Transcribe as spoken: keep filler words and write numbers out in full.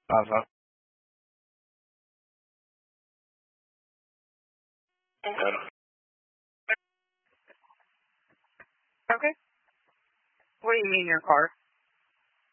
Uh-huh. Okay. What do you mean your car?